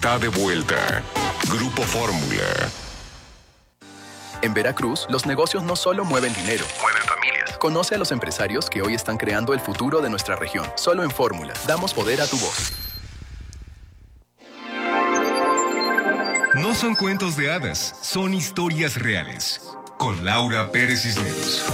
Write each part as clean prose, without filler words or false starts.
está de vuelta. Grupo Fórmula. En Veracruz, los negocios no solo mueven dinero, Mueven familias. Conoce a los empresarios que hoy están creando el futuro de nuestra región. Solo en Fórmula, damos poder a tu voz. No son cuentos de hadas, son historias reales. Con Laura Pérez Cisneros.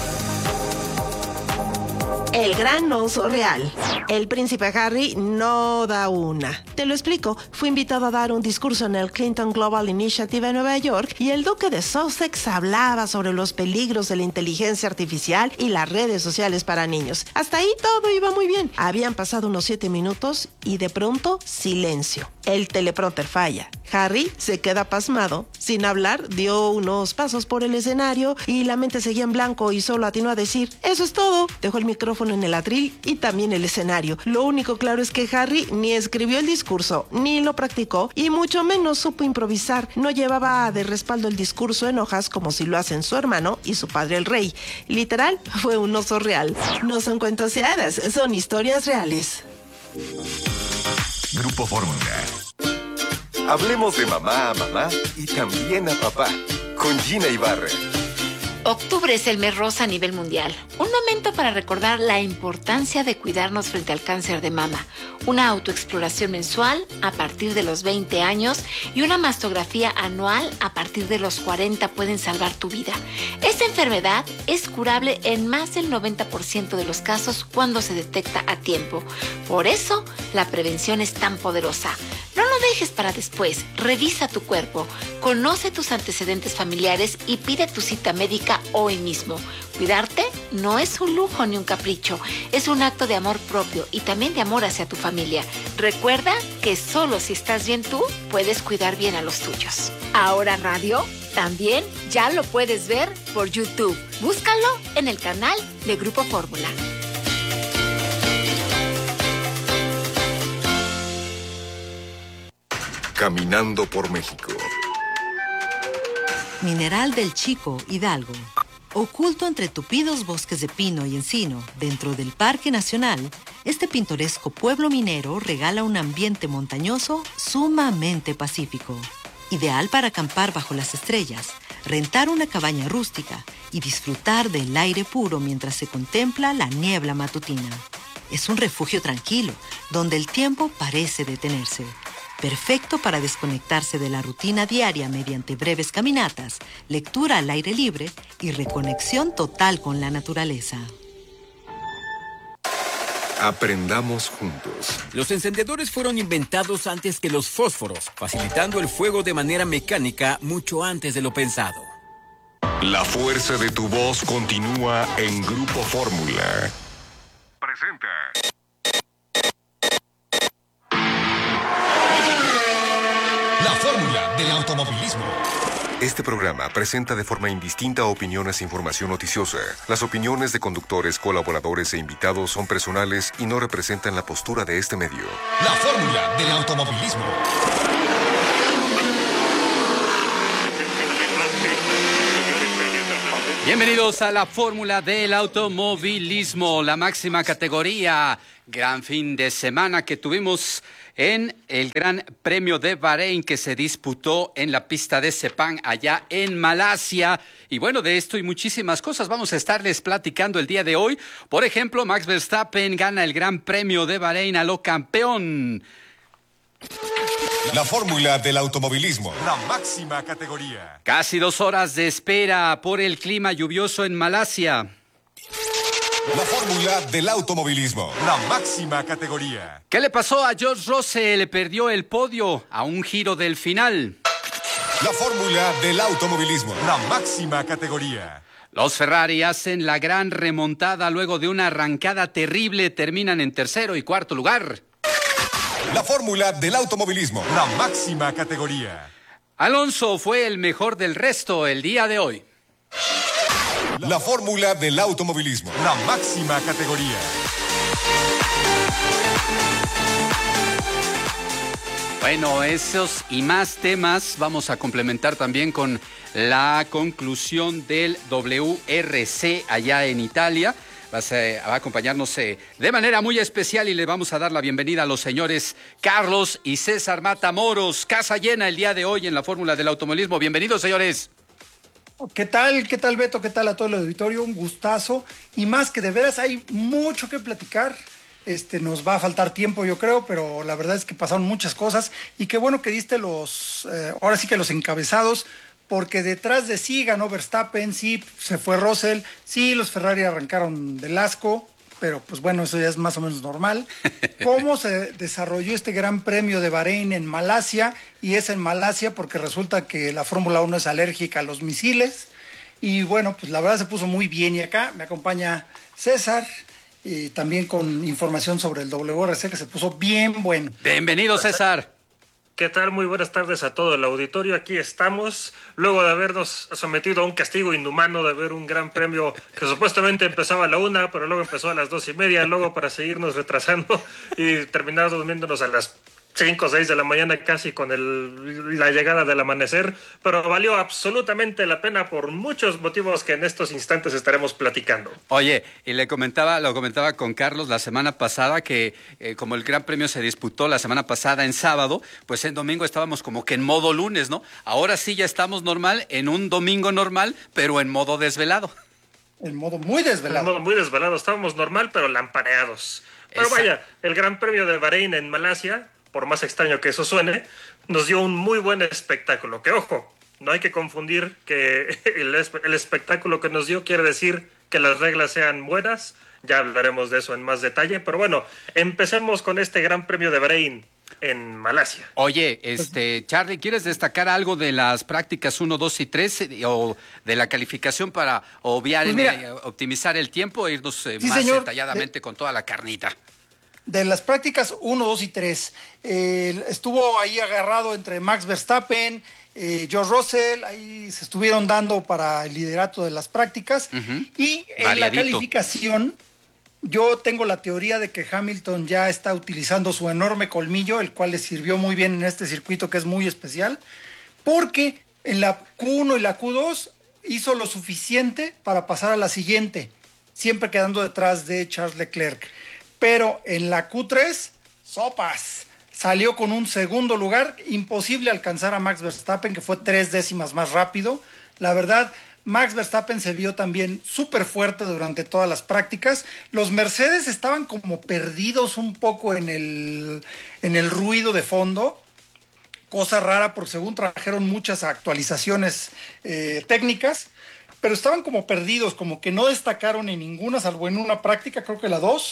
El gran oso real. El príncipe Harry no da una. Te lo explico. Fue invitado a dar un discurso en el Clinton Global Initiative en Nueva York y el duque de Sussex hablaba sobre los peligros de la inteligencia artificial y las redes sociales para niños. Hasta ahí todo iba muy bien. Habían pasado unos 7 minutos y de pronto silencio. El teleprompter falla. Harry se queda pasmado. Sin hablar, dio unos pasos por el escenario y la mente seguía en blanco y solo atinó a decir: "Eso es todo". Dejó el micrófono en el atril y también el escenario. Lo único claro es que Harry ni escribió el discurso, ni lo practicó y mucho menos supo improvisar. No llevaba de respaldo el discurso en hojas como si lo hacen su hermano y su padre el rey. Literal, fue un oso real. No son cuentos de hadas, son historias reales. Grupo Fórmula. Hablemos de mamá a mamá y también a papá. Con Gina Ibarra. Octubre es el mes rosa a nivel mundial. Un momento para recordar la importancia de cuidarnos frente al cáncer de mama. Una autoexploración mensual a partir de los 20 años y una mastografía anual a partir de los 40 pueden salvar tu vida. Esta enfermedad es curable en más del 90% de los casos cuando se detecta a tiempo. Por eso, la prevención es tan poderosa. No lo dejes para después. Revisa tu cuerpo, conoce tus antecedentes familiares y pide tu cita médica hoy mismo. Cuidarte no es un lujo ni un capricho, es un acto de amor propio y también de amor hacia tu familia. Recuerda que solo si estás bien tú, puedes cuidar bien a los tuyos. Ahora Radio también ya lo puedes ver por YouTube. Búscalo en el canal de Grupo Fórmula. Caminando por México. Mineral del Chico, Hidalgo. Oculto entre tupidos bosques de pino y encino, dentro del Parque Nacional, este pintoresco pueblo minero regala un ambiente montañoso sumamente pacífico. Ideal para acampar bajo las estrellas, rentar una cabaña rústica y disfrutar del aire puro mientras se contempla la niebla matutina. Es un refugio tranquilo, donde el tiempo parece detenerse. Perfecto para desconectarse de la rutina diaria mediante breves caminatas, lectura al aire libre y reconexión total con la naturaleza. Aprendamos juntos. Los encendedores fueron inventados antes que los fósforos, facilitando el fuego de manera mecánica mucho antes de lo pensado. La fuerza de tu voz continúa en Grupo Fórmula. Presenta. La fórmula del automovilismo. Este programa presenta de forma indistinta opiniones e información noticiosa. Las opiniones de conductores, colaboradores e invitados son personales y no representan la postura de este medio. La fórmula del automovilismo. Bienvenidos a la fórmula del automovilismo, la máxima categoría. Gran fin de semana que tuvimos en el Gran Premio de Bahrein que se disputó en la pista de Sepang allá en Malasia. Y bueno, de esto y muchísimas cosas vamos a estarles platicando el día de hoy. Por ejemplo, Max Verstappen gana el Gran Premio de Bahrein a lo campeón. La fórmula del automovilismo. La máxima categoría. Casi 2 horas de espera por el clima lluvioso en Malasia. La fórmula del automovilismo. La máxima categoría. ¿Qué le pasó a George Russell? Perdió el podio a un giro del final. La fórmula del automovilismo. La máxima categoría. Los Ferrari hacen la gran remontada luego de una arrancada terrible. Terminan en tercero y cuarto lugar. La fórmula del automovilismo. La máxima categoría. Alonso fue el mejor del resto el día de hoy. La fórmula del automovilismo. La máxima categoría. Bueno, esos y más temas vamos a complementar también con la conclusión del WRC allá en Italia. va a acompañarnos de manera muy especial y le vamos a dar la bienvenida a los señores Carlos y César Matamoros. Casa llena el día de hoy en la Fórmula del Automovilismo. Bienvenidos, señores. ¿Qué tal? ¿Qué tal, Beto? ¿Qué tal a todo el auditorio? Un gustazo. Y más que de veras hay mucho que platicar. Nos va a faltar tiempo, yo creo, pero la verdad es que pasaron muchas cosas. Y qué bueno que diste ahora sí que los encabezados, porque detrás de sí ganó Verstappen, sí se fue Russell, sí los Ferrari arrancaron del asco, pero pues bueno, eso ya es más o menos normal. ¿Cómo se desarrolló este Gran Premio de Bahrein en Malasia? Y es en Malasia porque resulta que la Fórmula 1 es alérgica a los misiles. Y bueno, pues la verdad se puso muy bien. Y acá me acompaña César, y también con información sobre el WRC que se puso bien bueno. Bienvenido, César. ¿Qué tal? Muy buenas tardes a todo el auditorio. Aquí estamos, luego de habernos sometido a un castigo inhumano de ver un gran premio que supuestamente empezaba a la 1, pero luego empezó a las 2:30, luego para seguirnos retrasando y terminar durmiéndonos a las 5 o 6 de la mañana casi con la llegada del amanecer, pero valió absolutamente la pena por muchos motivos que en estos instantes estaremos platicando. Oye, y lo comentaba con Carlos la semana pasada que como el Gran Premio se disputó la semana pasada en sábado, pues en domingo estábamos como que en modo lunes, ¿no? Ahora sí ya estamos normal, en un domingo normal, pero en modo desvelado. En modo muy desvelado. Estábamos normal, pero lampareados. Pero vaya, el Gran Premio de Bahrein en Malasia, por más extraño que eso suene, nos dio un muy buen espectáculo. Que ojo, no hay que confundir que el espectáculo que nos dio quiere decir que las reglas sean buenas. Ya hablaremos de eso en más detalle. Pero bueno, empecemos con este Gran Premio de Bahrein en Malasia. Oye, Charlie, ¿quieres destacar algo de las prácticas 1, 2 y 3 o de la calificación para obviar, optimizar el tiempo e irnos más detalladamente con toda la carnita? De las prácticas 1, 2 y 3, estuvo ahí agarrado entre Max Verstappen, George Russell, ahí se estuvieron dando para el liderato de las prácticas. Y en la calificación, yo tengo la teoría de que Hamilton ya está utilizando su enorme colmillo, el cual le sirvió muy bien en este circuito que es muy especial, porque en la Q1 y la Q2 hizo lo suficiente para pasar a la siguiente, siempre quedando detrás de Charles Leclerc. Pero en la Q3, sopas, salió con un segundo lugar, imposible alcanzar a Max Verstappen, que fue 3 décimas más rápido. La verdad, Max Verstappen se vio también súper fuerte durante todas las prácticas. Los Mercedes estaban como perdidos un poco en el ruido de fondo, cosa rara porque según trajeron muchas actualizaciones técnicas, pero estaban como perdidos, como que no destacaron en ninguna, salvo en una práctica, creo que la 2.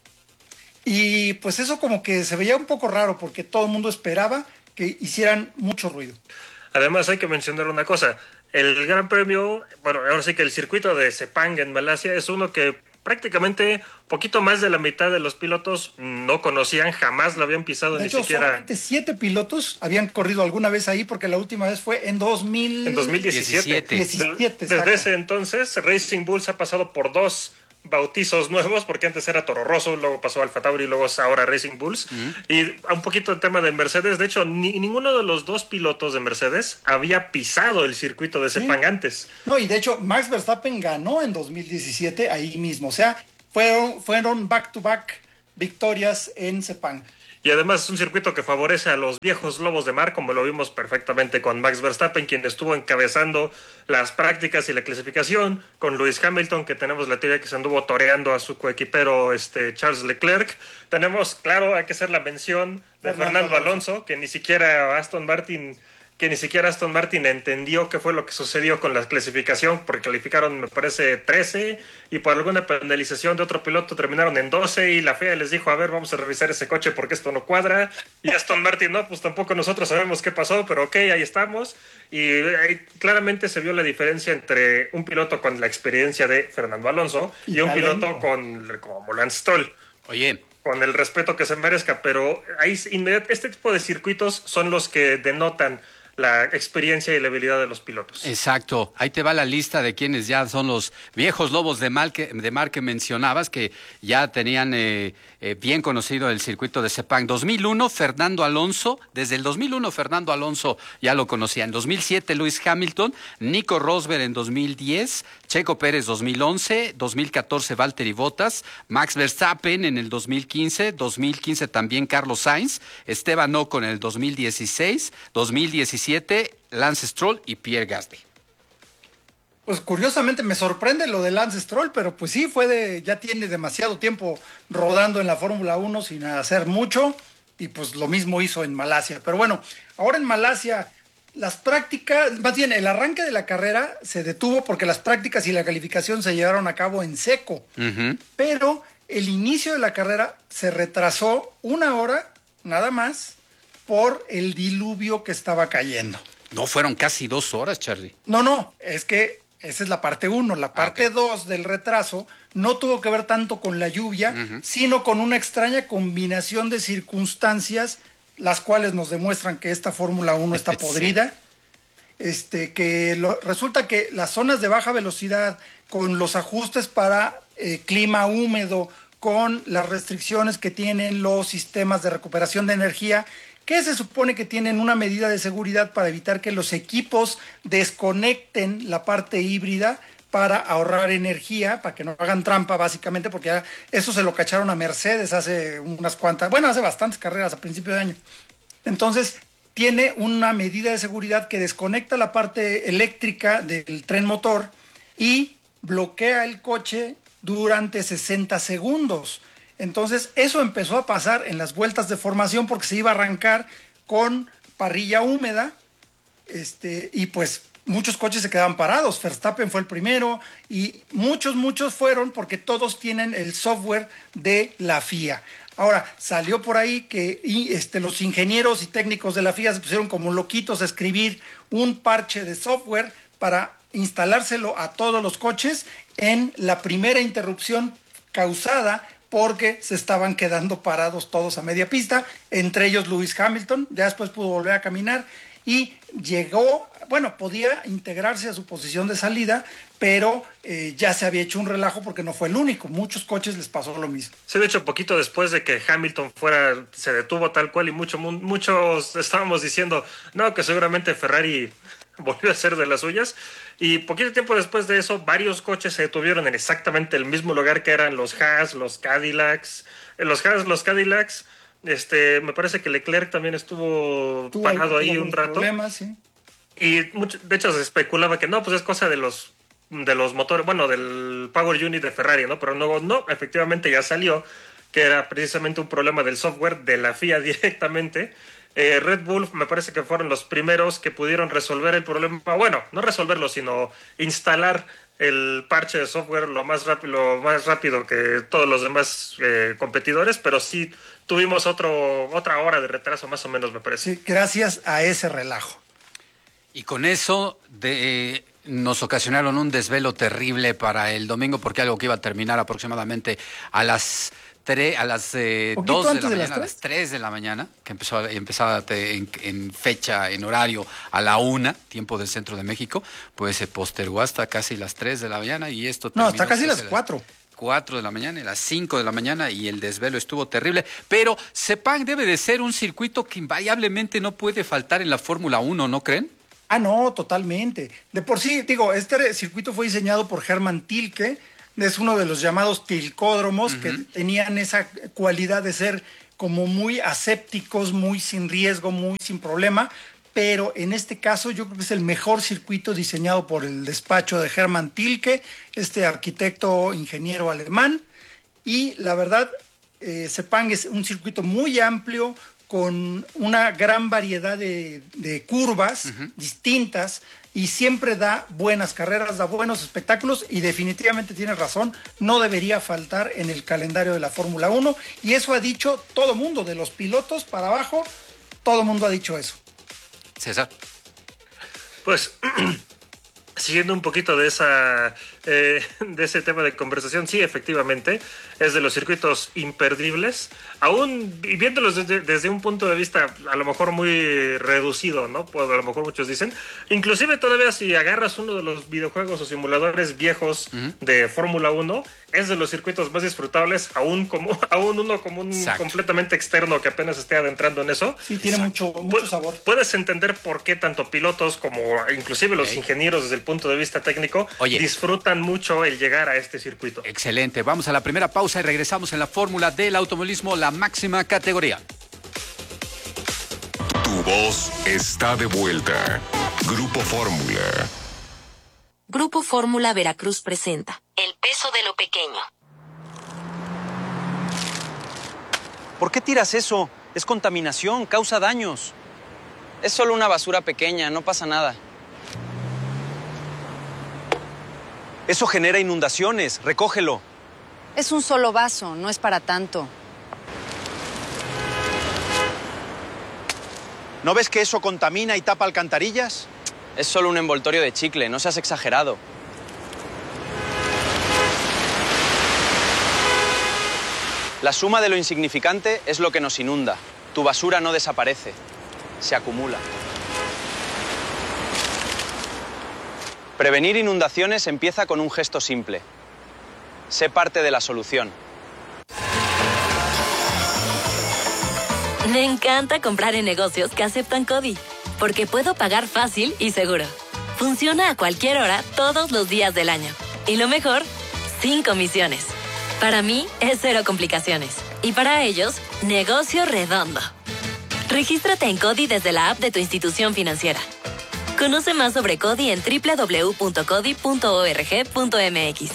Y pues eso como que se veía un poco raro porque todo el mundo esperaba que hicieran mucho ruido. Además hay que mencionar una cosa, el Gran Premio, bueno, ahora sí que el circuito de Sepang en Malasia es uno que prácticamente poquito más de la mitad de los pilotos no conocían, jamás lo habían pisado, de hecho, siquiera. Solamente 7 pilotos habían corrido alguna vez ahí porque la última vez fue en 2017. Desde ese entonces Racing Bulls ha pasado por 2 bautizos nuevos, porque antes era Toro Rosso, luego pasó Alfa Tauri, luego es ahora Racing Bulls. Y un poquito el tema de Mercedes, de hecho, ninguno de los 2 pilotos de Mercedes había pisado el circuito de Sepang antes. No, y de hecho, Max Verstappen ganó en 2017 ahí mismo, o sea, fueron back-to-back victorias en Sepang. Y además es un circuito que favorece a los viejos lobos de mar, como lo vimos perfectamente con Max Verstappen, quien estuvo encabezando las prácticas y la clasificación, con Lewis Hamilton, que tenemos la teoría que se anduvo toreando a su coequipero Charles Leclerc. Tenemos, claro, hay que hacer la mención de Fernando Alonso, que ni siquiera Aston Martin entendió qué fue lo que sucedió con la clasificación, porque calificaron, me parece, 13, y por alguna penalización de otro piloto terminaron en 12, y la FIA les dijo, a ver, vamos a revisar ese coche porque esto no cuadra, y Aston Martin, no, pues tampoco nosotros sabemos qué pasó, pero ok, ahí estamos, y claramente se vio la diferencia entre un piloto con la experiencia de Fernando Alonso y un piloto como Lance Stroll. Oye, con el respeto que se merezca, pero ahí este tipo de circuitos son los que denotan la experiencia y la habilidad de los pilotos. Exacto. Ahí te va la lista de quienes ya son los viejos lobos de mar que mencionabas, que ya tenían bien conocido el circuito de Sepang. 2001, Fernando Alonso. Desde el 2001, Fernando Alonso ya lo conocía. En 2007, Lewis Hamilton. Nico Rosberg en 2010. Checo Pérez 2011. 2014, Valtteri Bottas. Max Verstappen en el 2015. 2015 también Carlos Sainz. Esteban Ocon en el 2016. 2017, Lance Stroll y Pierre Gasly. Pues curiosamente me sorprende lo de Lance Stroll, pero pues sí, ya tiene demasiado tiempo rodando en la Fórmula 1 sin hacer mucho, y pues lo mismo hizo en Malasia. Pero bueno, ahora en Malasia las prácticas, más bien el arranque de la carrera se detuvo porque las prácticas y la calificación se llevaron a cabo en seco. Pero el inicio de la carrera se retrasó 1 hora nada más por el diluvio que estaba cayendo. No, fueron casi 2 horas, Charlie. No, es que esa es la parte 1. La parte 2 del retraso no tuvo que ver tanto con la lluvia, sino con una extraña combinación de circunstancias, las cuales nos demuestran que esta Fórmula 1 está podrida. Resulta que las zonas de baja velocidad, con los ajustes para clima húmedo, con las restricciones que tienen los sistemas de recuperación de energía, que se supone que tienen una medida de seguridad para evitar que los equipos desconecten la parte híbrida para ahorrar energía, para que no hagan trampa básicamente, porque ya eso se lo cacharon a Mercedes hace hace bastantes carreras a principio de año. Entonces, tiene una medida de seguridad que desconecta la parte eléctrica del tren motor y bloquea el coche durante 60 segundos. Entonces, eso empezó a pasar en las vueltas de formación porque se iba a arrancar con parrilla húmeda, y pues muchos coches se quedaban parados. Verstappen fue el primero y muchos fueron porque todos tienen el software de la FIA. Ahora, salió por ahí que los ingenieros y técnicos de la FIA se pusieron como loquitos a escribir un parche de software para instalárselo a todos los coches en la primera interrupción causada porque se estaban quedando parados todos a media pista, entre ellos Lewis Hamilton. Ya después pudo volver a caminar y podía integrarse a su posición de salida, pero ya se había hecho un relajo porque no fue el único. Muchos coches les pasó lo mismo. Sí, de hecho, poquito después de que Hamilton se detuvo tal cual, y muchos estábamos diciendo, no, que seguramente Ferrari volvió a hacer de las suyas. Y poquito tiempo después de eso, varios coches se detuvieron en exactamente el mismo lugar, que eran los Haas, los Cadillacs. Los Cadillacs, me parece que Leclerc también estuvo parado ahí un rato. Problemas, sí. Y de hecho se especulaba que no, pues es cosa de los motores, del Power Unit de Ferrari, ¿no? Pero no, efectivamente ya salió que era precisamente un problema del software de la FIA directamente. Red Bull me parece que fueron los primeros que pudieron resolver el problema, no resolverlo, sino instalar el parche de software lo más rápido que todos los demás competidores, pero sí tuvimos otra hora de retraso más o menos, me parece. Sí, gracias a ese relajo. Y con eso nos ocasionaron un desvelo terrible para el domingo, porque algo que iba a terminar aproximadamente a las 2 de la mañana, a las 3 de la mañana, que empezaba en horario a la 1, tiempo del centro de México, pues se postergó hasta casi las 3 de la mañana y esto terminó. No, hasta casi las 4. 4 de la mañana y las 5 de la mañana, y el desvelo estuvo terrible. Pero Sepang debe de ser un circuito que invariablemente no puede faltar en la Fórmula 1, ¿no creen? No, totalmente. De por sí, este circuito fue diseñado por Hermann Tilke. Es uno de los llamados tilcódromos, que tenían esa cualidad de ser como muy asépticos, muy sin riesgo, muy sin problema, pero en este caso yo creo que es el mejor circuito diseñado por el despacho de Hermann Tilke, este arquitecto ingeniero alemán, y la verdad, Sepang es un circuito muy amplio, con una gran variedad de curvas distintas, y siempre da buenas carreras, da buenos espectáculos, y definitivamente tiene razón, no debería faltar en el calendario de la Fórmula 1, y eso ha dicho todo mundo, de los pilotos para abajo, todo mundo ha dicho eso. César. Pues, siguiendo un poquito de esa de ese tema de conversación, sí, efectivamente, es de los circuitos imperdibles, aún viéndolos desde un punto de vista a lo mejor muy reducido, ¿no? Pues a lo mejor muchos dicen, inclusive todavía si agarras uno de los videojuegos o simuladores viejos de Fórmula 1, es de los circuitos más disfrutables, aún uno como un completamente externo que apenas esté adentrando en eso. Sí, tiene mucho sabor. Puedes entender por qué tanto pilotos como inclusive los ingenieros desde el punto de vista técnico disfrutan mucho el llegar a este circuito. Excelente, vamos a la primera pausa y regresamos en la fórmula del automovilismo, la máxima categoría. Tu voz está de vuelta. Grupo Fórmula. Grupo Fórmula Veracruz presenta El peso de lo pequeño. ¿Por qué tiras eso? Es contaminación, causa daños. Es solo una basura pequeña, no pasa nada. Eso genera inundaciones, recógelo. Es un solo vaso, no es para tanto. ¿No ves que eso contamina y tapa alcantarillas? Es solo un envoltorio de chicle, no seas exagerado. La suma de lo insignificante es lo que nos inunda. Tu basura no desaparece, se acumula. Prevenir inundaciones empieza con un gesto simple. Sé parte de la solución. Me encanta comprar en negocios que aceptan CODI, porque puedo pagar fácil y seguro. Funciona a cualquier hora, todos los días del año. Y lo mejor, sin comisiones. Para mí, es cero complicaciones. Y para ellos, negocio redondo. Regístrate en CODI desde la app de tu institución financiera. Conoce más sobre CODI en www.codi.org.mx.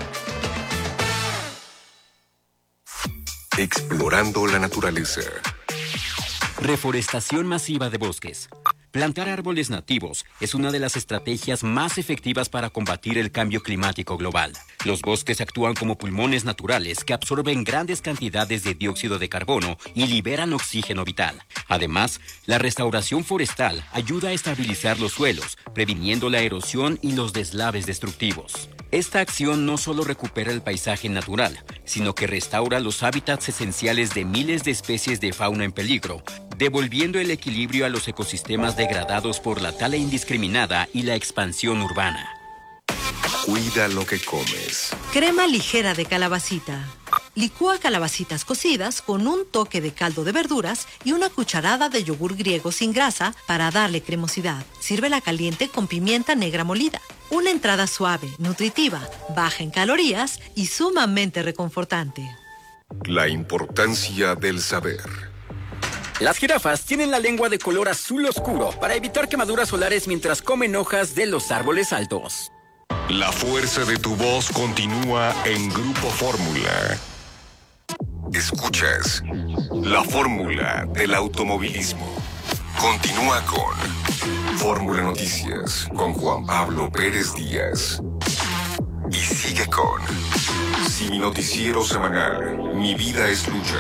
Explorando la naturaleza. Reforestación masiva de bosques. Plantar árboles nativos es una de las estrategias más efectivas para combatir el cambio climático global. Los bosques actúan como pulmones naturales que absorben grandes cantidades de dióxido de carbono y liberan oxígeno vital. Además, la restauración forestal ayuda a estabilizar los suelos, previniendo la erosión y los deslaves destructivos. Esta acción no solo recupera el paisaje natural, sino que restaura los hábitats esenciales de miles de especies de fauna en peligro, devolviendo el equilibrio a los ecosistemas degradados por la tala indiscriminada y la expansión urbana. Cuida lo que comes. Crema ligera de calabacita. Licúa calabacitas cocidas con un toque de caldo de verduras y una cucharada de yogur griego sin grasa para darle cremosidad. Sírvela caliente con pimienta negra molida. Una entrada suave, nutritiva, baja en calorías y sumamente reconfortante. La importancia del saber. Las jirafas tienen la lengua de color azul oscuro para evitar quemaduras solares mientras comen hojas de los árboles altos. La fuerza de tu voz continúa en Grupo Fórmula. Escuchas la fórmula del automovilismo. Continúa con Fórmula Noticias con Juan Pablo Pérez Díaz. Y sigue con Si mi noticiero semanal, mi vida es lucha.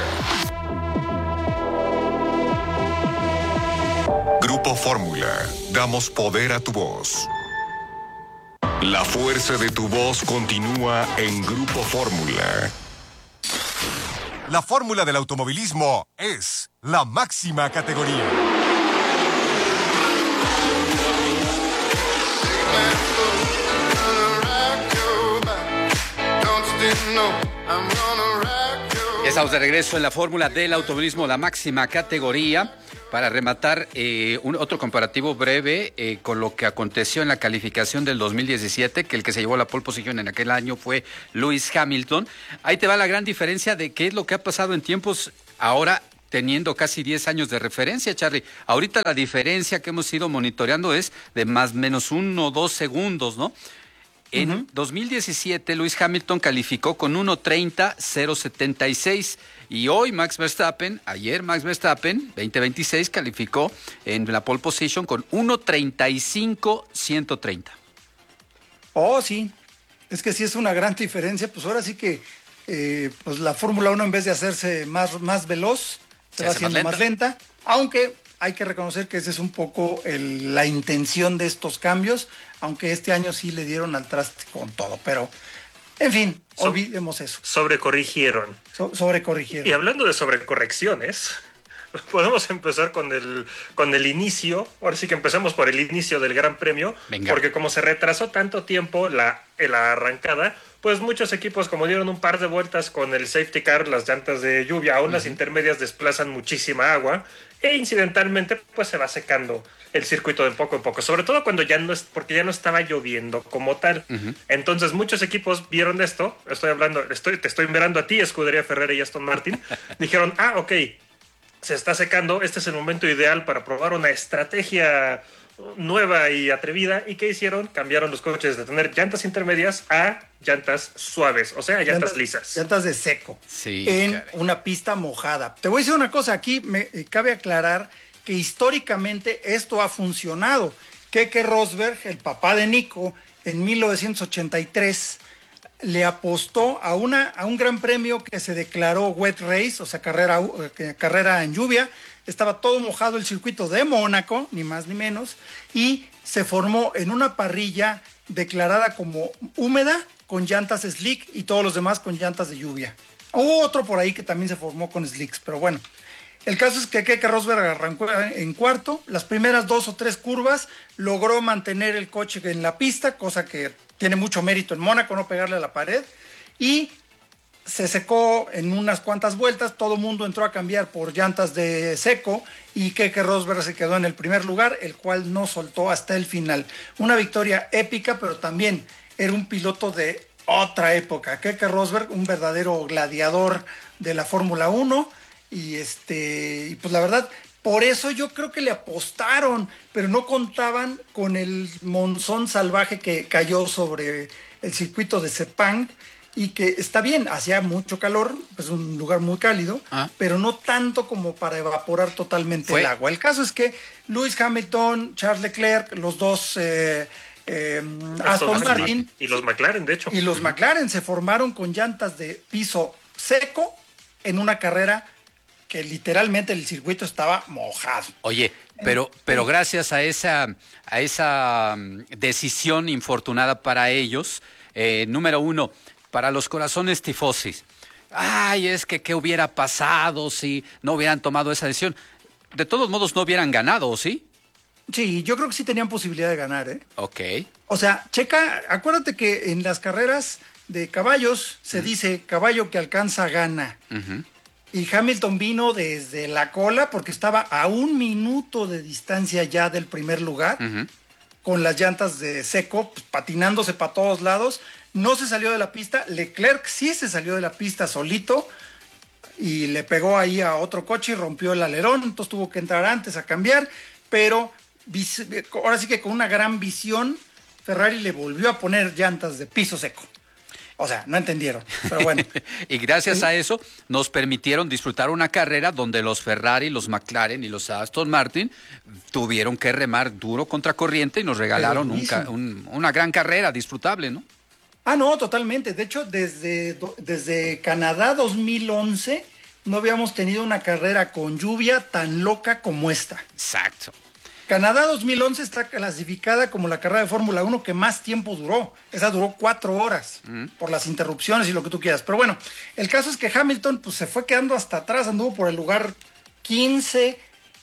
Grupo Fórmula, damos poder a tu voz. La fuerza de tu voz continúa en Grupo Fórmula. La fórmula del automovilismo es la máxima categoría. Ya estamos de regreso en la fórmula del automovilismo, la máxima categoría, para rematar otro comparativo breve con lo que aconteció en la calificación del 2017, que el que se llevó la pole position en aquel año fue Lewis Hamilton. Ahí te va la gran diferencia de qué es lo que ha pasado en tiempos ahora, teniendo casi 10 años de referencia, Charly. Ahorita la diferencia que hemos ido monitoreando es de más o menos 1 o 2 segundos, ¿no? En 2017, Lewis Hamilton calificó con 1:30.076 y hoy ayer Max Verstappen, 2026, calificó en la pole position con 1:35.130. Oh, sí. Es que sí es una gran diferencia. Pues ahora sí que pues la Fórmula 1 en vez de hacerse más veloz, se va haciendo más lenta. Aunque hay que reconocer que esa es un poco la intención de estos cambios, aunque este año sí le dieron al traste con todo, pero en fin, olvidemos eso. Sobrecorrigieron. Sobrecorrigieron. Y hablando de sobrecorrecciones, podemos empezar con el inicio. Ahora sí que empezamos por el inicio del Gran Premio. Venga. Porque como se retrasó tanto tiempo la arrancada, pues muchos equipos, como dieron un par de vueltas con el safety car, las llantas de lluvia, aún las intermedias desplazan muchísima agua e incidentalmente pues se va secando el circuito de poco en poco, sobre todo cuando porque ya no estaba lloviendo como tal. Entonces muchos equipos vieron esto, te estoy mirando a ti, Escudería Ferrari y Aston Martin, dijeron, ok, se está secando, este es el momento ideal para probar una estrategia nueva y atrevida. ¿Y qué hicieron? Cambiaron los coches de tener llantas intermedias a llantas suaves, o sea, llantas lisas. Llantas de seco, sí, en una pista mojada. Te voy a decir una cosa, aquí me cabe aclarar que históricamente esto ha funcionado. Keke Rosberg, el papá de Nico, en 1983 le apostó a un gran premio que se declaró wet race, o sea, carrera en lluvia. Estaba todo mojado el circuito de Mónaco, ni más ni menos, y se formó en una parrilla declarada como húmeda con llantas slick y todos los demás con llantas de lluvia. Hubo otro por ahí que también se formó con slicks, pero bueno. El caso es que Keke Rosberg arrancó en cuarto. Las primeras 2 o 3 curvas logró mantener el coche en la pista, cosa que tiene mucho mérito en Mónaco, no pegarle a la pared. Y se secó en unas cuantas vueltas. Todo el mundo entró a cambiar por llantas de seco y Keke Rosberg se quedó en el primer lugar, el cual no soltó hasta el final. Una victoria épica, pero también era un piloto de otra época. Keke Rosberg, un verdadero gladiador de la Fórmula 1. Y pues la verdad, por eso yo creo que le apostaron, pero no contaban con el monzón salvaje que cayó sobre el circuito de Sepang, y que está bien, hacía mucho calor, es un lugar muy cálido, pero no tanto como para evaporar totalmente el agua. El caso es que Lewis Hamilton, Charles Leclerc, los dos Aston Martin y los McLaren, de hecho. Y los McLaren se formaron con llantas de piso seco en una carrera que literalmente el circuito estaba mojado. Oye, pero gracias a esa decisión infortunada para ellos, número uno, para los corazones tifosis. Ay, es que qué hubiera pasado si no hubieran tomado esa decisión. De todos modos no hubieran ganado, ¿sí? Sí, yo creo que sí tenían posibilidad de ganar, ¿eh? Ok. O sea, acuérdate que en las carreras de caballos se dice caballo que alcanza gana. Y Hamilton vino desde la cola porque estaba a 1 minuto de distancia ya del primer lugar, con las llantas de seco, pues, patinándose para todos lados. No se salió de la pista. Leclerc sí se salió de la pista solito y le pegó ahí a otro coche y rompió el alerón, entonces tuvo que entrar antes a cambiar, pero ahora sí que con una gran visión Ferrari le volvió a poner llantas de piso seco. O sea, no entendieron, pero bueno. Y gracias a eso nos permitieron disfrutar una carrera donde los Ferrari, los McLaren y los Aston Martin tuvieron que remar duro contra corriente y nos regalaron una gran carrera disfrutable, ¿no? No, totalmente. De hecho, desde Canadá 2011 no habíamos tenido una carrera con lluvia tan loca como esta. Exacto. Canadá 2011 está clasificada como la carrera de Fórmula 1 que más tiempo duró. Esa duró 4 horas por las interrupciones y lo que tú quieras. Pero bueno, el caso es que Hamilton pues, se fue quedando hasta atrás, anduvo por el lugar 15,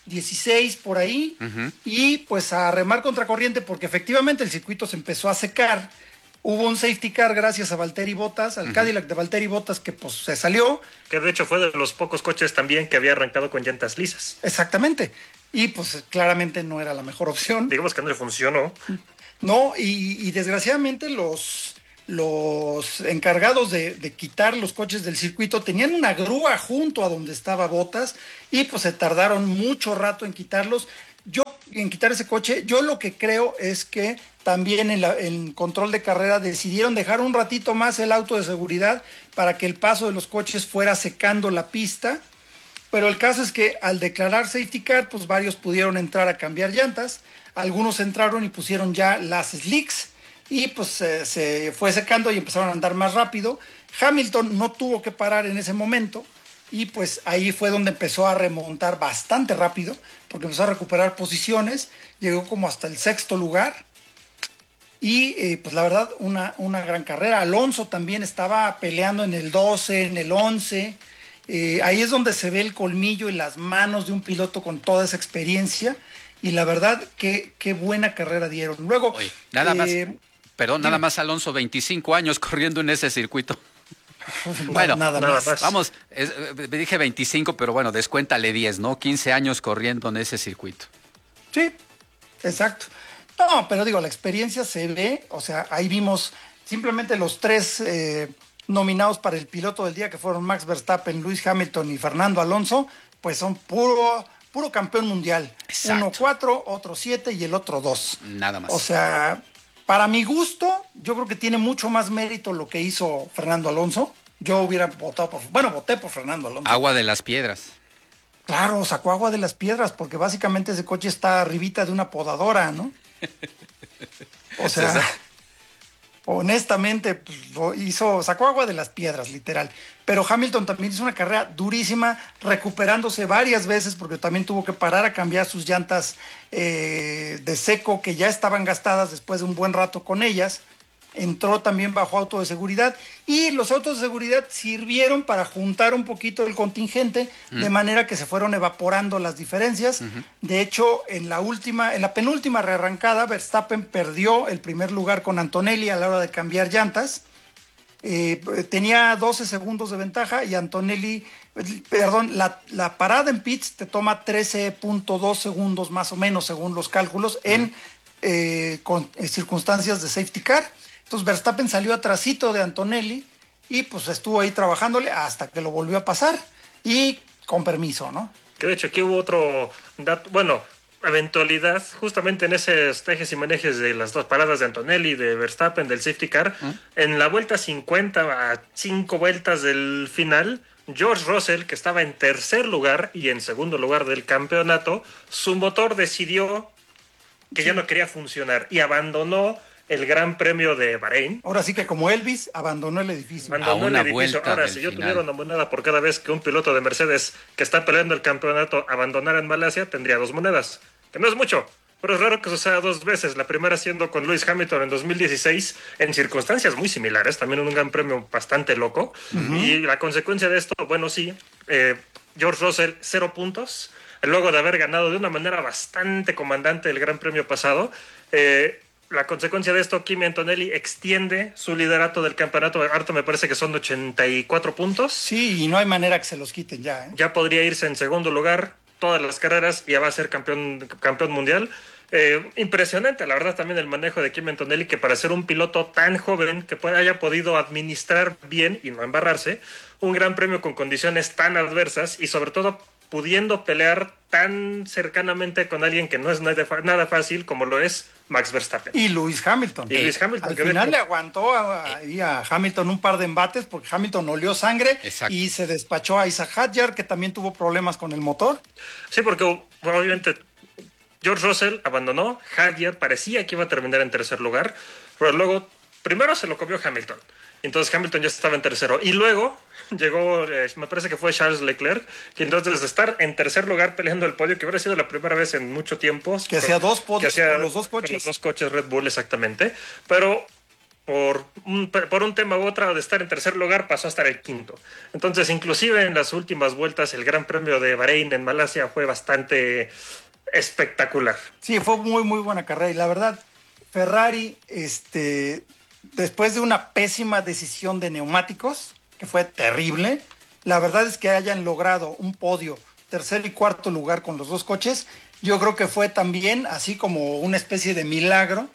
16 por ahí, y pues a remar contra corriente porque efectivamente el circuito se empezó a secar. Hubo un safety car gracias a Valtteri Bottas, al Cadillac de Valtteri Bottas, que pues se salió. Que de hecho fue de los pocos coches también que había arrancado con llantas lisas. Exactamente. Y pues claramente no era la mejor opción. Digamos que no le funcionó. No, y desgraciadamente los encargados de quitar los coches del circuito tenían una grúa junto a donde estaba Bottas y pues se tardaron mucho rato en quitarlos. En quitar ese coche, yo lo que creo es que también en control de carrera decidieron dejar un ratito más el auto de seguridad para que el paso de los coches fuera secando la pista, pero el caso es que al declarar safety car, pues varios pudieron entrar a cambiar llantas, algunos entraron y pusieron ya las slicks y pues se fue secando y empezaron a andar más rápido. Hamilton no tuvo que parar en ese momento, y pues ahí fue donde empezó a remontar bastante rápido, porque empezó a recuperar posiciones, llegó como hasta el 6º lugar, y pues la verdad una gran carrera. Alonso también estaba peleando en el 12, en el 11, ahí es donde se ve el colmillo y las manos de un piloto con toda esa experiencia, y la verdad qué buena carrera dieron. Luego, oye, nada más Alonso, 25 años corriendo en ese circuito. Bueno, nada más. Vamos, dije 25, pero bueno, descuéntale 10, ¿no? 15 años corriendo en ese circuito. Sí, exacto. No, pero digo, la experiencia se ve, o sea, ahí vimos simplemente los 3 nominados para el piloto del día, que fueron Max Verstappen, Lewis Hamilton y Fernando Alonso, pues son puro campeón mundial. Exacto. Uno 4, otro 7 y el otro 2. Nada más. O sea, para mi gusto, yo creo que tiene mucho más mérito lo que hizo Fernando Alonso. Yo hubiera voté por Fernando Alonso. Agua de las piedras. Claro, sacó agua de las piedras, porque básicamente ese coche está arribita de una podadora, ¿no? O sea, honestamente, pues, sacó agua de las piedras, literal. Pero Hamilton también hizo una carrera durísima, recuperándose varias veces, porque también tuvo que parar a cambiar sus llantas de seco, que ya estaban gastadas después de un buen rato con ellas. Entró también bajo auto de seguridad, y los autos de seguridad sirvieron para juntar un poquito el contingente, de manera que se fueron evaporando las diferencias. De hecho, en la penúltima rearrancada, Verstappen perdió el primer lugar con Antonelli a la hora de cambiar llantas. Tenía 12 segundos de ventaja, y Antonelli, la parada en pits te toma 13.2 segundos más o menos, según los cálculos, en circunstancias de safety car. Entonces Verstappen salió atrasito de Antonelli, y pues estuvo ahí trabajándole hasta que lo volvió a pasar, y con permiso, ¿no? Que de hecho aquí hubo otro dato, eventualidad, justamente en esos tejes y manejes de las dos paradas de Antonelli, de Verstappen, del safety car, en la vuelta 50, a 5 vueltas del final, George Russell, que estaba en tercer lugar y en segundo lugar del campeonato, su motor decidió que ya no quería funcionar y abandonó el Gran Premio de Bahrein. Ahora sí que como Elvis abandonó el edificio. Ahora, si yo tuviera una moneda por cada vez que un piloto de Mercedes que está peleando el campeonato abandonara en Malasia, tendría 2 monedas. Que no es mucho, pero es raro que suceda 2 veces. La primera siendo con Lewis Hamilton en 2016, en circunstancias muy similares, también en un Gran Premio bastante loco. Y la consecuencia de esto, George Russell, 0 puntos. Luego de haber ganado de una manera bastante comandante el Gran Premio pasado, la consecuencia de esto, Kimi Antonelli extiende su liderato del campeonato. Harto me parece que son 84 puntos. Sí, y no hay manera que se los quiten ya, ¿eh? Ya podría irse en segundo lugar todas las carreras y ya va a ser campeón mundial. Impresionante, la verdad, también el manejo de Kimi Antonelli, que para ser un piloto tan joven que haya podido administrar bien y no embarrarse un gran premio con condiciones tan adversas, y sobre todo pudiendo pelear tan cercanamente con alguien que no es nada fácil como lo es Max Verstappen. Y Lewis Hamilton. Al final le aguantó a Hamilton un par de embates, porque Hamilton olió sangre. Exacto. Y se despachó a Isaac Hadjar, que también tuvo problemas con el motor. Sí, porque obviamente George Russell abandonó, Hadjar parecía que iba a terminar en tercer lugar, pero luego primero se lo comió Hamilton. Entonces Hamilton ya estaba en tercero. Y luego llegó, me parece que fue Charles Leclerc, que entonces de estar en tercer lugar peleando el podio, que hubiera sido la primera vez en mucho tiempo. Que hacía 2 podios con los 2 coches. Con los 2 coches Red Bull, exactamente. Pero por un tema u otro, de estar en tercer lugar pasó a estar el quinto. Entonces, inclusive en las últimas vueltas, el Gran Premio de Bahrein en Malasia fue bastante espectacular. Sí, fue muy, muy buena carrera. Y la verdad, Ferrari, después de una pésima decisión de neumáticos, que fue terrible, la verdad es que hayan logrado un podio, tercer y cuarto lugar con los 2 coches, yo creo que fue también así como una especie de milagro.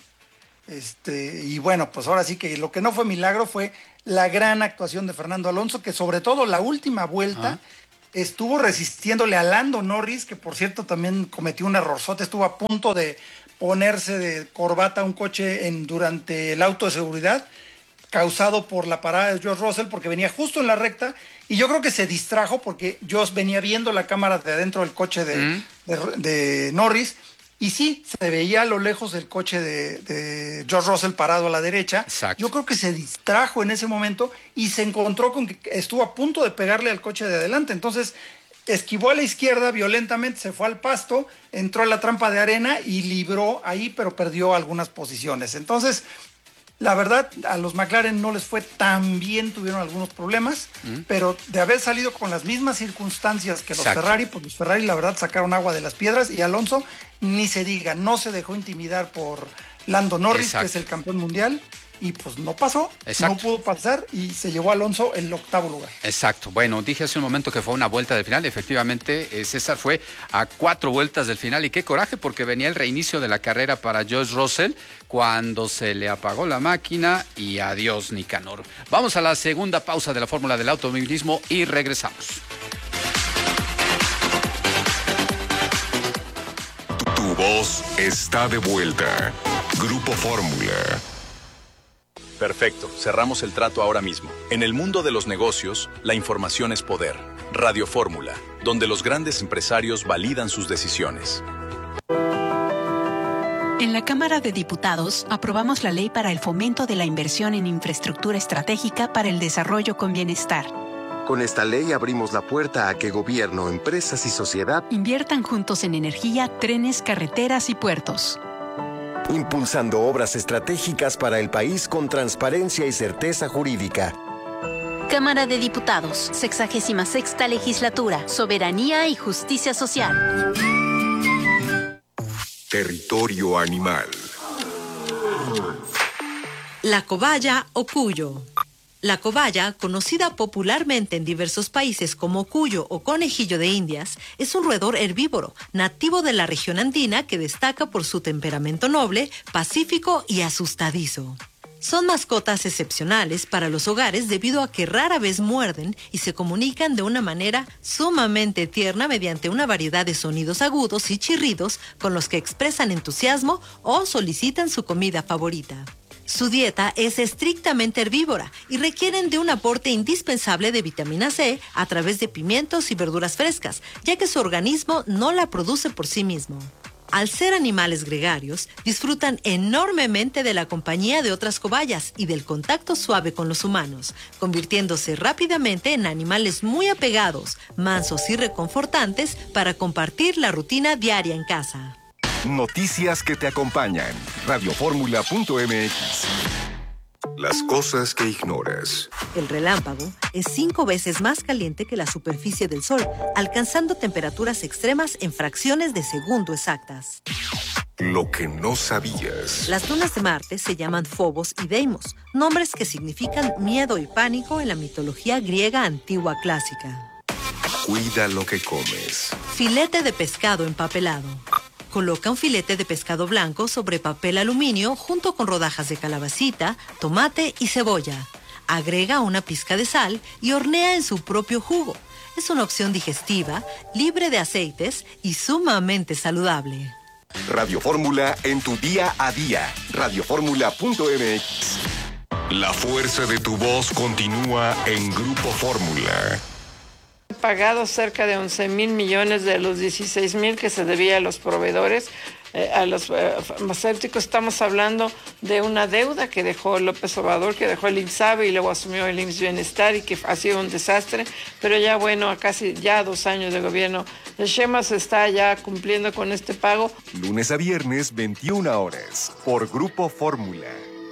Y bueno, pues ahora sí que lo que no fue milagro fue la gran actuación de Fernando Alonso, que sobre todo la última vuelta estuvo resistiéndole a Lando Norris, que por cierto también cometió un errorzote, estuvo a punto de ponerse de corbata un coche durante el auto de seguridad, causado por la parada de George Russell, porque venía justo en la recta, y yo creo que se distrajo porque George venía viendo la cámara de adentro del coche de Norris, Y sí, se veía a lo lejos el coche de George Russell parado a la derecha. Exacto. Yo creo que se distrajo en ese momento y se encontró con que estuvo a punto de pegarle al coche de adelante. Entonces esquivó a la izquierda violentamente, se fue al pasto, entró a la trampa de arena y libró ahí, pero perdió algunas posiciones. Entonces, la verdad, a los McLaren no les fue tan bien, tuvieron algunos problemas, pero de haber salido con las mismas circunstancias que los Ferrari, pues los Ferrari la verdad sacaron agua de las piedras, y Alonso, ni se diga, no se dejó intimidar por Lando Norris, que es el campeón mundial, y pues no pasó, no pudo pasar y se llevó a Alonso el 8º lugar. Exacto. Bueno, dije hace un momento que fue una vuelta del final. Efectivamente, César, fue a 4 vueltas del final. Y qué coraje, porque venía el reinicio de la carrera para George Russell cuando se le apagó la máquina y adiós, Nicanor. Vamos a la segunda pausa de la Fórmula del Automovilismo y regresamos. Tu voz está de vuelta. Grupo Fórmula. Perfecto, cerramos el trato ahora mismo. En el mundo de los negocios, la información es poder. Radio Fórmula, donde los grandes empresarios validan sus decisiones. En la Cámara de Diputados aprobamos la ley para el fomento de la inversión en infraestructura estratégica para el desarrollo con bienestar. Con esta ley abrimos la puerta a que gobierno, empresas y sociedad inviertan juntos en energía, trenes, carreteras y puertos. Impulsando obras estratégicas para el país con transparencia y certeza jurídica. Cámara de Diputados, 66ª Legislatura, Soberanía y Justicia Social. Territorio animal. La cobaya o cuyo. La cobaya, conocida popularmente en diversos países como cuyo o conejillo de Indias, es un roedor herbívoro, nativo de la región andina que destaca por su temperamento noble, pacífico y asustadizo. Son mascotas excepcionales para los hogares debido a que rara vez muerden y se comunican de una manera sumamente tierna mediante una variedad de sonidos agudos y chirridos con los que expresan entusiasmo o solicitan su comida favorita. Su dieta es estrictamente herbívora y requieren de un aporte indispensable de vitamina C a través de pimientos y verduras frescas, ya que su organismo no la produce por sí mismo. Al ser animales gregarios, disfrutan enormemente de la compañía de otras cobayas y del contacto suave con los humanos, convirtiéndose rápidamente en animales muy apegados, mansos y reconfortantes para compartir la rutina diaria en casa. Noticias que te acompañan. Radioformula.mx. Las cosas que ignoras. El relámpago es 5 veces más caliente que la superficie del Sol, alcanzando temperaturas extremas en fracciones de segundo exactas. Lo que no sabías. Las lunas de Marte se llaman Phobos y Deimos, nombres que significan miedo y pánico en la mitología griega antigua clásica. Cuida lo que comes. Filete de pescado empapelado. Coloca un filete de pescado blanco sobre papel aluminio junto con rodajas de calabacita, tomate y cebolla. Agrega una pizca de sal y hornea en su propio jugo. Es una opción digestiva, libre de aceites y sumamente saludable. Radio Fórmula en tu día a día. Radioformula.mx. La fuerza de tu voz continúa en Grupo Fórmula. Pagado cerca de 11,000 millones de los 16,000 que se debía a los proveedores, a los farmacéuticos. Estamos hablando de una deuda que dejó López Obrador, que dejó el IMSSABI y luego asumió el IMSS Bienestar y que ha sido un desastre, pero ya bueno, a casi ya 2 años de gobierno, el Sheinbaum se está ya cumpliendo con este pago. Lunes a viernes, 21 horas, por Grupo Fórmula.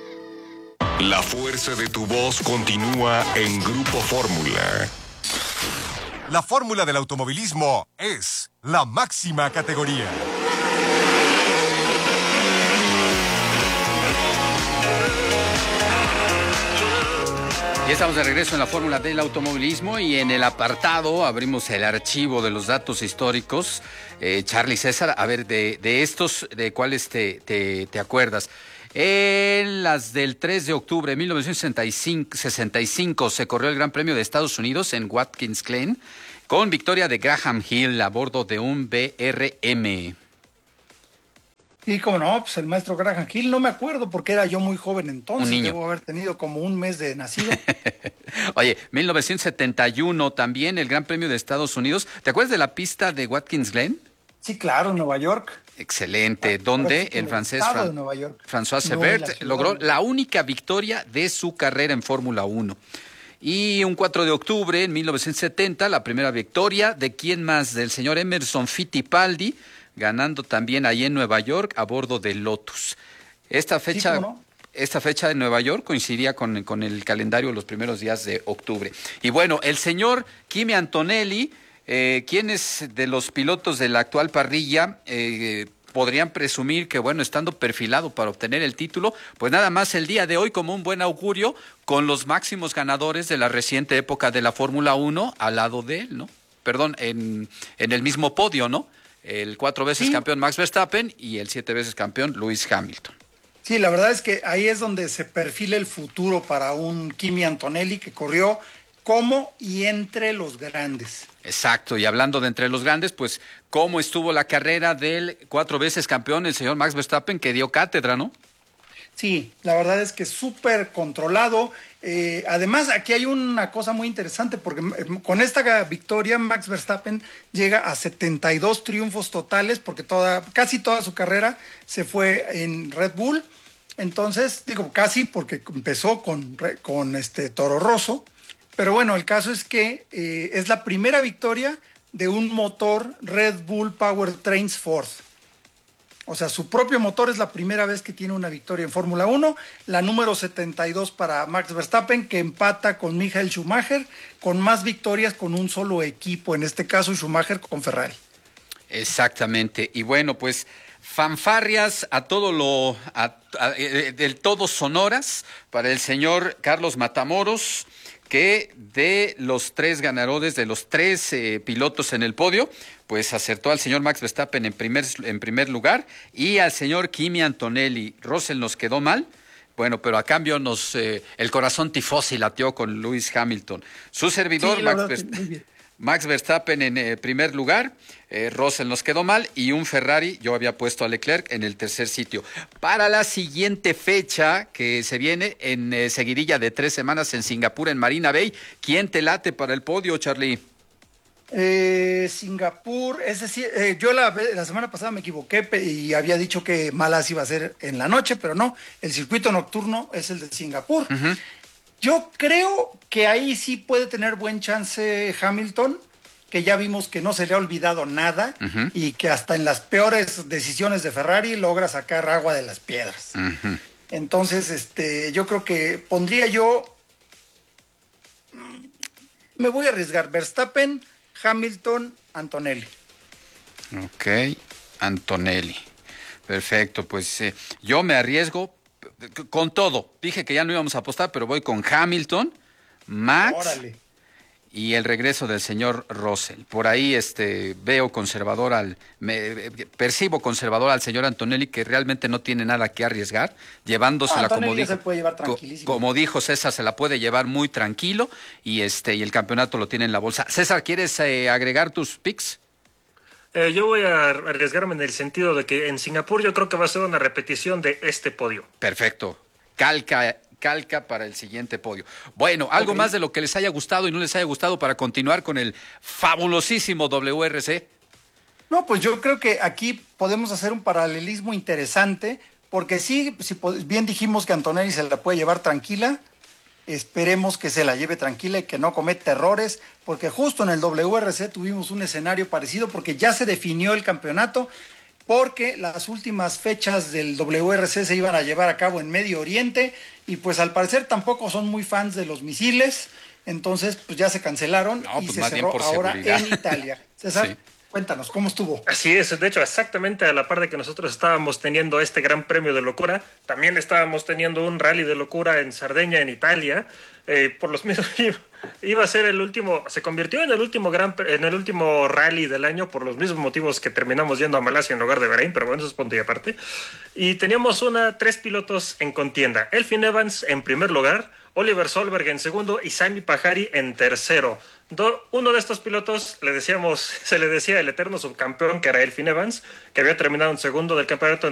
La fuerza de tu voz continúa en Grupo Fórmula. La fórmula del automovilismo es la máxima categoría. Ya estamos de regreso en la fórmula del automovilismo y en el apartado abrimos el archivo de los datos históricos. Charlie, César, a ver, de estos, ¿de cuáles te acuerdas? En las del 3 de octubre de 1965 se corrió el Gran Premio de Estados Unidos en Watkins Glen con victoria de Graham Hill a bordo de un BRM. Y como no, pues el maestro Graham Hill, no me acuerdo porque era yo muy joven entonces, debo haber tenido como un mes de nacido. Oye, 1971 también el Gran Premio de Estados Unidos. ¿Te acuerdas de la pista de Watkins Glen? Sí, claro, Nueva York. Excelente, donde el francés François Sebert logró la única victoria de su carrera en Fórmula 1. Y un 4 de octubre, en 1970, la primera victoria de quién más, del señor Emerson Fittipaldi, ganando también ahí en Nueva York a bordo del Lotus. Esta fecha de Nueva York coincidía con el calendario de los primeros días de octubre. Y bueno, el señor Kimi Antonelli, quienes de los pilotos de la actual parrilla podrían presumir que, bueno, estando perfilado para obtener el título, pues nada más el día de hoy como un buen augurio con los máximos ganadores de la reciente época de la Fórmula 1 al lado de él, ¿no? Perdón, en el mismo podio, ¿no? El 4 veces campeón Max Verstappen y el 7 veces campeón Lewis Hamilton. Sí, la verdad es que ahí es donde se perfila el futuro para un Kimi Antonelli que corrió como y entre los grandes. Exacto, y hablando de entre los grandes, pues cómo estuvo la carrera del 4 veces campeón, el señor Max Verstappen, que dio cátedra, ¿no? Sí, la verdad es que súper controlado. Además, aquí hay una cosa muy interesante, porque con esta victoria Max Verstappen llega a 72 triunfos totales, porque casi toda su carrera se fue en Red Bull. Entonces, digo casi porque empezó con Toro Rosso. Pero bueno, el caso es que es la primera victoria de un motor Red Bull Powertrains Ford. O sea, su propio motor es la primera vez que tiene una victoria en Fórmula 1. La número 72 para Max Verstappen, que empata con Michael Schumacher, con más victorias con un solo equipo, en este caso Schumacher con Ferrari. Exactamente. Y bueno, pues fanfarrias a todo del todo sonoras para el señor Carlos Matamoros, que de los 3 ganadores, de los 3 pilotos en el podio, pues acertó al señor Max Verstappen en primer lugar y al señor Kimi Antonelli. Russell nos quedó mal, bueno, pero a cambio el corazón tifosi latió con Lewis Hamilton. Su servidor, sí, Max Verstappen en primer lugar, Russell nos quedó mal y un Ferrari, yo había puesto a Leclerc en el tercer sitio. Para la siguiente fecha que se viene en seguidilla de 3 semanas en Singapur, en Marina Bay, ¿quién te late para el podio, Charlie? Singapur, es decir, yo la semana pasada me equivoqué y había dicho que Malas iba a ser en la noche, pero no, el circuito nocturno es el de Singapur. Uh-huh. Yo creo que ahí sí puede tener buen chance Hamilton, que ya vimos que no se le ha olvidado nada uh-huh. y que hasta en las peores decisiones de Ferrari logra sacar agua de las piedras. Uh-huh. Entonces, yo creo que me voy a arriesgar, Verstappen, Hamilton, Antonelli. Ok, Antonelli. Perfecto, pues yo me arriesgo con todo. Dije que ya no íbamos a apostar, pero voy con Hamilton, Max. Órale. Y el regreso del señor Russell. Por ahí veo percibo conservador al señor Antonelli, que realmente no tiene nada que arriesgar, llevándosela como dijo César, se la puede llevar muy tranquilo y el campeonato lo tiene en la bolsa. César, ¿quieres agregar tus picks? Yo voy a arriesgarme en el sentido de que en Singapur yo creo que va a ser una repetición de este podio. Perfecto. Calca para el siguiente podio. Bueno, algo más de lo que les haya gustado y no les haya gustado para continuar con el fabulosísimo WRC. No, pues yo creo que aquí podemos hacer un paralelismo interesante, porque sí, si bien dijimos que Antonelli se la puede llevar tranquila, esperemos que se la lleve tranquila y que no cometa errores, porque justo en el WRC tuvimos un escenario parecido, porque ya se definió el campeonato, porque las últimas fechas del WRC se iban a llevar a cabo en Medio Oriente y pues al parecer tampoco son muy fans de los misiles, entonces pues ya se cancelaron y se cerró ahora en Italia. César, sí. Cuéntanos, ¿cómo estuvo? Así es, de hecho, exactamente a la par de que nosotros estábamos teniendo este gran premio de locura, también estábamos teniendo un rally de locura en Cerdeña, en Italia, por los mismos... Iba a ser el último, se convirtió en el último rally del año por los mismos motivos que terminamos yendo a Malasia en lugar de Bahrein, pero bueno, eso es punto y aparte. Y teníamos 3 pilotos en contienda. Elfyn Evans en primer lugar, Oliver Solberg en segundo y Sami Pajari en tercero. Uno de estos pilotos se le decía el eterno subcampeón, que era Elfyn Evans, que había terminado en segundo del campeonato